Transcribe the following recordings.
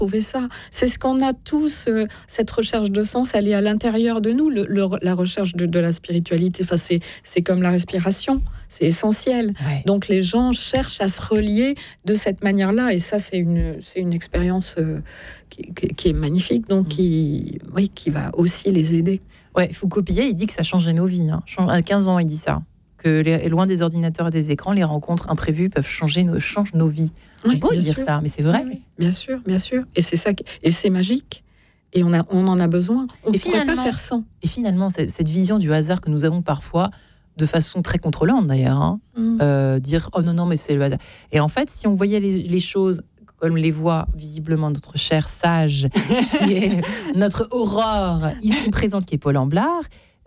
trouver ça. C'est ce qu'on a tous, cette recherche de sens, elle est à l'intérieur de nous, la recherche de la spiritualité. Enfin, c'est comme la respiration, c'est essentiel. Ouais. Donc les gens cherchent à se relier de cette manière-là, et ça, c'est une expérience qui est magnifique, donc qui va aussi les aider. Ouais, Foucault-Pillet, il dit que ça changeait nos vies. À 15 ans, il dit ça. Que loin des ordinateurs et des écrans, les rencontres imprévues peuvent changent nos vies. C'est beau de dire ça, mais c'est vrai. Oui, bien sûr. Et c'est ça, et c'est magique. Et on en a besoin. On ne pourrait pas faire sans. Et finalement, cette vision du hasard que nous avons parfois, de façon très contrôlante d'ailleurs, dire « Oh non, mais c'est le hasard ». Et en fait, si on voyait les choses comme les voit visiblement notre chère sage, qui est notre Aurore, ici présente, qui est Paul Amblard,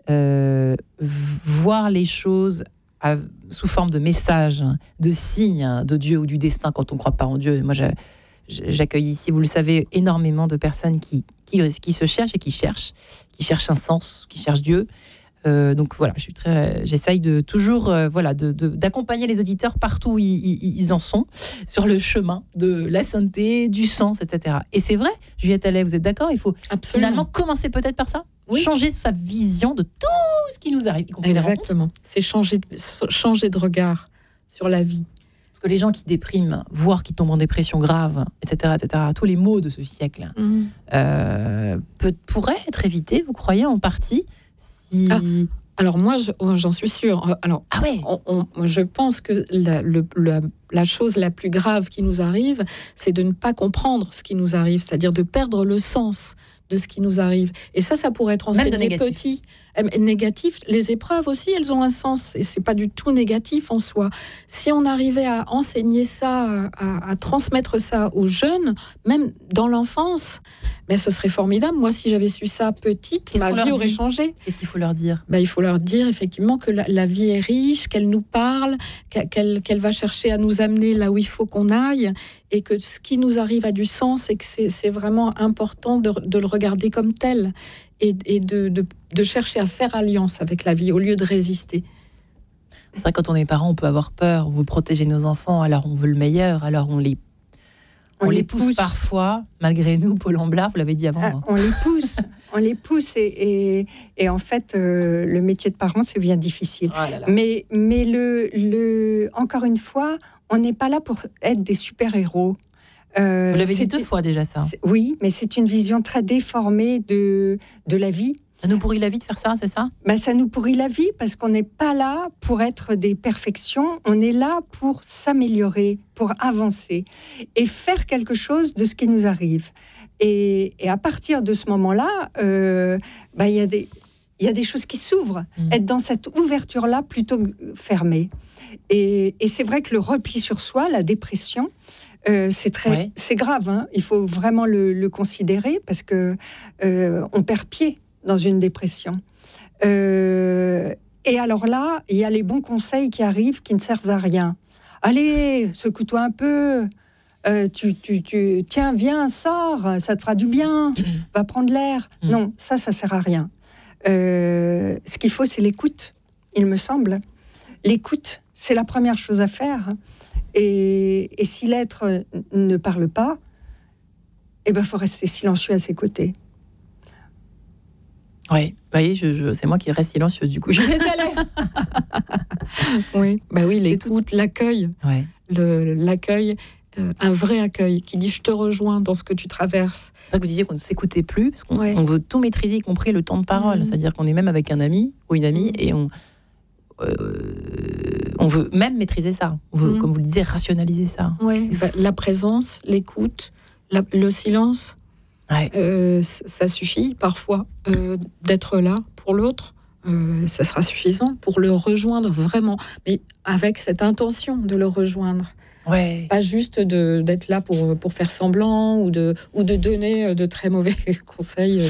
voir les choses sous forme de messages, de signes de Dieu ou du destin quand on ne croit pas en Dieu. Moi, j'accueille ici, vous le savez, énormément de personnes qui se cherchent et qui cherchent un sens, qui cherchent Dieu. Donc voilà, j'essaye de toujours d'accompagner les auditeurs partout où ils en sont, sur le chemin de la sainteté, du sens, etc. Et c'est vrai, Juliette Allais, vous êtes d'accord ? Il faut finalement commencer peut-être par ça ? Oui. Changer sa vision de tout ce qui nous arrive. Exactement. C'est changer de regard sur la vie. Parce que les gens qui dépriment, voire qui tombent en dépression grave, etc., tous les maux de ce siècle, pourraient être évités, vous croyez, en partie, si... Alors moi, j'en suis sûre. Alors, je pense que la chose la plus grave qui nous arrive, c'est de ne pas comprendre ce qui nous arrive, c'est-à-dire de perdre le sens de ce qui nous arrive. Et ça pourrait être enseigné petit. Négatif. Les épreuves aussi, elles ont un sens. Et c'est pas du tout négatif en soi. Si on arrivait à enseigner ça, à transmettre ça aux jeunes, même dans l'enfance, ce serait formidable. Moi, si j'avais su ça petite, ma vie aurait changé. Qu'est-ce qu'il faut leur dire ? Il faut leur dire effectivement que la vie est riche, qu'elle nous parle, qu'elle va chercher à nous amener là où il faut qu'on aille, et que ce qui nous arrive a du sens, et que c'est vraiment important de le regarder comme tel, et de chercher à faire alliance avec la vie au lieu de résister. C'est vrai, quand on est parent, on peut avoir peur, on veut protéger nos enfants, alors on veut le meilleur, alors on les pousse parfois, malgré nous, Paul Amblard, vous l'avez dit avant. On les pousse, et en fait, le métier de parent, c'est bien difficile. Oh là là. Mais encore une fois, on n'est pas là pour être des super-héros. Vous l'avez dit 2 fois déjà, ça. Oui, mais c'est une vision très déformée de la vie. Ça nous pourrit la vie de faire ça, c'est ça ? Ça nous pourrit la vie parce qu'on n'est pas là pour être des perfections. On est là pour s'améliorer, pour avancer et faire quelque chose de ce qui nous arrive. Et à partir de ce moment-là, il y a des choses qui s'ouvrent. Être dans cette ouverture-là plutôt que fermée. Et c'est vrai que le repli sur soi, la dépression, c'est grave. Hein. Il faut vraiment le considérer parce que on perd pied dans une dépression. Et alors là, il y a les bons conseils qui arrivent qui ne servent à rien. Allez, secoue-toi un peu. Tiens, viens, sors, ça te fera du bien. Va prendre l'air. Non, ça sert à rien. Ce qu'il faut, c'est l'écoute, il me semble. L'écoute, c'est la première chose à faire. Et si l'être ne parle pas, faut rester silencieux à ses côtés. Oui, vous voyez, c'est moi qui reste silencieuse du coup. Oui, l'écoute, l'accueil, l'accueil, un vrai accueil qui dit je te rejoins dans ce que tu traverses. Vous disiez qu'on ne s'écoutait plus parce qu'on veut tout maîtriser, y compris le temps de parole. C'est-à-dire qu'on est même avec un ami ou une amie et on veut même maîtriser ça. On veut, comme vous le disiez, rationaliser ça. Oui, la présence, l'écoute, le silence. Ça suffit parfois d'être là pour l'autre, ça sera suffisant pour le rejoindre vraiment, mais avec cette intention de le rejoindre. Pas juste d'être là pour faire semblant ou de donner de très mauvais conseils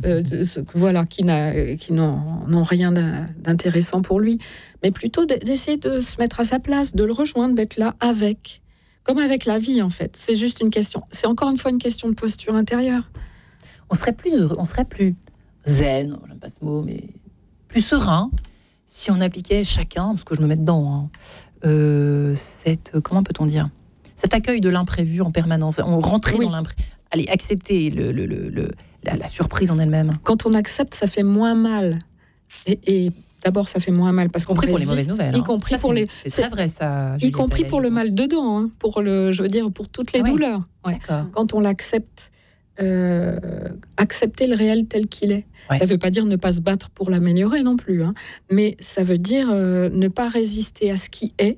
qui n'ont rien d'intéressant pour lui, mais plutôt d'essayer de se mettre à sa place, de le rejoindre, d'être là avec. Comme avec la vie, en fait. C'est juste une question. C'est encore une fois une question de posture intérieure. On serait plus heureux, on serait plus zen, j'aime pas ce mot, mais plus serein si on appliquait chacun, parce que je me mets dedans, comment peut-on dire ? Cet accueil de l'imprévu en permanence. On rentrait dans l'imprévu. allez, accepter la surprise en elle-même. Quand on accepte, ça fait moins mal. Et d'abord, ça fait moins mal parce qu'on compris résiste, pour les mauvaises nouvelles. y compris ça, pour les. C'est très vrai ça. Y compris pour le mal dedans, hein, je veux dire pour toutes les douleurs. Ouais. D'accord. Quand on l'accepte, accepter le réel tel qu'il est. Ouais. Ça ne veut pas dire ne pas se battre pour l'améliorer non plus, hein, mais ça veut dire ne pas résister à ce qui est.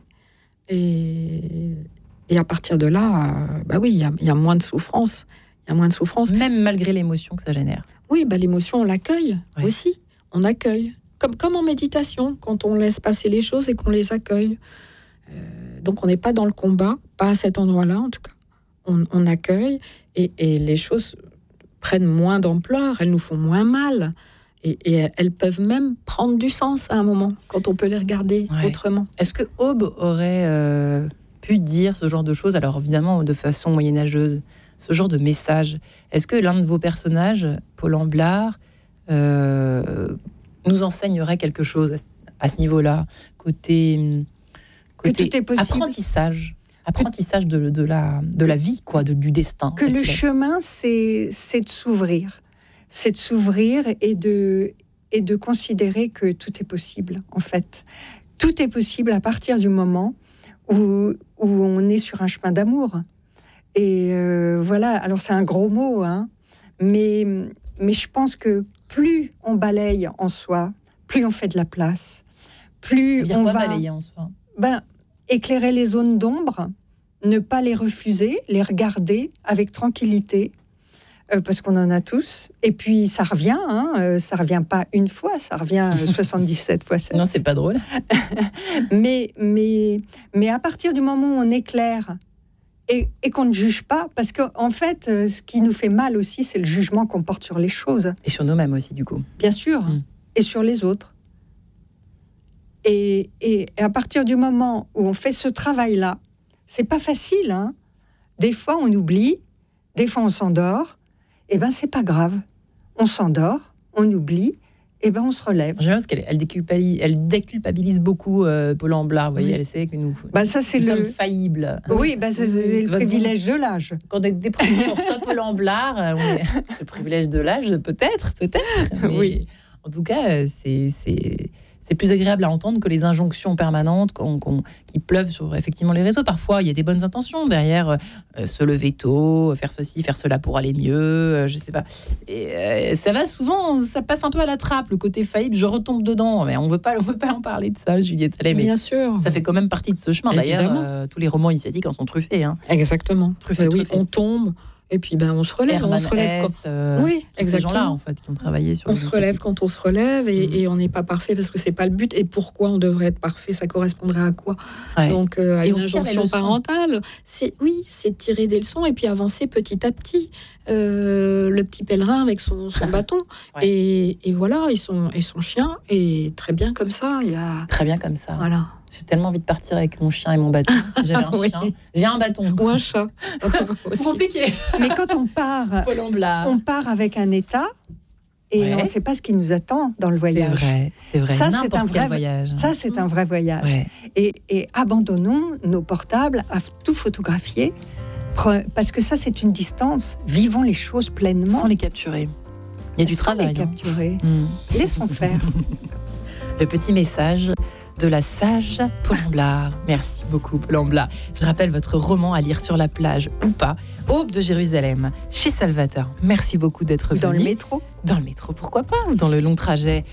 Et à partir de là, il y a moins de souffrance. Il y a moins de souffrance. Même malgré l'émotion que ça génère. Oui, l'émotion, on l'accueille aussi. On accueille. Comme en méditation, quand on laisse passer les choses et qu'on les accueille. Donc on n'est pas dans le combat, pas à cet endroit-là en tout cas. On accueille et les choses prennent moins d'ampleur, elles nous font moins mal. Et elles peuvent même prendre du sens à un moment, quand on peut les regarder autrement. Est-ce que Aube aurait pu dire ce genre de choses, alors évidemment de façon moyenâgeuse, ce genre de message? Est-ce que l'un de vos personnages, Paul Amblard, nous enseignerait quelque chose à ce niveau-là, côté que tout est possible. apprentissage de la vie, quoi, du destin. Que le chemin, c'est de s'ouvrir. C'est de s'ouvrir et de considérer que tout est possible, en fait. Tout est possible à partir du moment où on est sur un chemin d'amour. Et voilà, alors c'est un gros mot, hein, mais je pense que plus on balaye en soi, plus on fait de la place, plus on va balayer en soi. Éclairer les zones d'ombre, ne pas les refuser, les regarder avec tranquillité, parce qu'on en a tous. Et puis ça revient, ça revient pas une fois, ça revient 77 fois 7. Non, c'est pas drôle. mais à partir du moment où on éclaire et qu'on ne juge pas, parce qu'en fait, ce qui nous fait mal aussi, c'est le jugement qu'on porte sur les choses. Et sur nous-mêmes aussi, du coup. Bien sûr, et sur les autres. Et à partir du moment où on fait ce travail-là, c'est pas facile, hein. Des fois, on oublie, des fois, on s'endort. Eh ben, c'est pas grave. On s'endort, on oublie, et ben, on se relève. J'aime parce qu'elle déculpabilise beaucoup Paul Amblard. Vous voyez, elle sait que nous sommes faillibles. Oui, c'est le privilège de l'âge. Quand on est déprimé, on reçoit Paul Amblard. C'est le privilège de l'âge, peut-être. Mais oui. En tout cas, c'est plus agréable à entendre que les injonctions permanentes qui pleuvent sur effectivement les réseaux. Parfois, il y a des bonnes intentions derrière, se lever tôt, faire ceci, faire cela pour aller mieux, je sais pas. Et ça va souvent, ça passe un peu à la trappe, le côté faillible, je retombe dedans. Mais on veut pas en parler de ça, Juliette Allais. Bien sûr. Ça fait quand même partie de ce chemin. D'ailleurs, tous les romans initiatiques en sont truffés. Hein. Exactement. Truffés. On tombe. Et puis on se relève. Herman on se relève S, oui, exactement. Ces gens-là, en fait, qui ont travaillé sur. On se relève quand on se relève et on n'est pas parfait parce que c'est pas le but. Et pourquoi on devrait être parfait? Ça correspondrait à quoi? Donc à une injonction parentale. C'est tirer des leçons et puis avancer petit à petit. Le petit pèlerin avec son bâton et voilà, et son chien et très bien comme ça. Très bien comme ça. Voilà. J'ai tellement envie de partir avec mon chien et mon bâton. Si j'avais un chien, j'ai un bâton. Ou un chat. C'est compliqué. Mais quand on part avec un état et on ne sait pas ce qui nous attend dans le voyage. C'est vrai. Ça, c'est un vrai voyage. Ça, c'est un vrai voyage. Ouais. Et abandonnons nos portables à tout photographier parce que ça, c'est une distance. Vivons les choses pleinement. Sans les capturer. Il y a du travail. Les capturer. Laissons faire. Le petit message de la sage Paul Amblard. Merci beaucoup, Paul Amblard. Je rappelle votre roman à lire sur la plage ou pas, Aube de Jérusalem, chez Salvator. Merci beaucoup d'être venu. Dans le métro. Dans le métro, pourquoi pas, ou dans le long trajet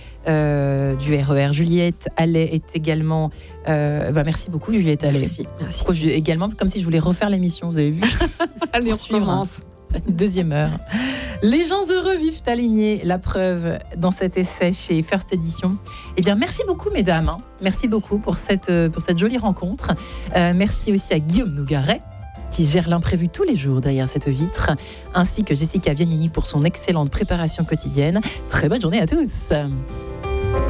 du RER. Juliette Allais est également... merci beaucoup, Juliette Allais. Merci. Également, comme si je voulais refaire l'émission, vous avez vu? Allez, on commence. Deuxième heure. Les gens heureux vivent alignés, la preuve dans cet essai chez First Edition. Eh bien, merci beaucoup, mesdames. Merci beaucoup pour cette jolie rencontre. Merci aussi à Guillaume Nougaret, qui gère l'imprévu tous les jours derrière cette vitre, ainsi que Jessica Viagnini pour son excellente préparation quotidienne. Très bonne journée à tous.